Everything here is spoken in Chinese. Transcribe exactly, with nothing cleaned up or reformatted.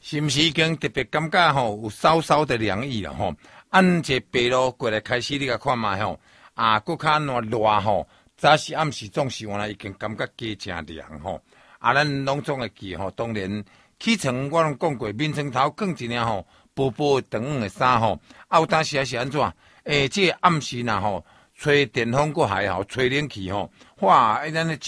是毋是已经特别感觉吼有稍稍的凉意了吼？按这白露过来开始，你甲看卖吼，啊，搁较热热吼，早时暗时总是原来已经感觉加真凉吼。啊，咱拢总会记吼，当然起床我拢讲过，面床头放一领吼薄薄长长的衫吼，啊有当时还是安怎？诶、欸，这个暗时呐吼，吹电风搁还好，吹冷气吼，哇，咱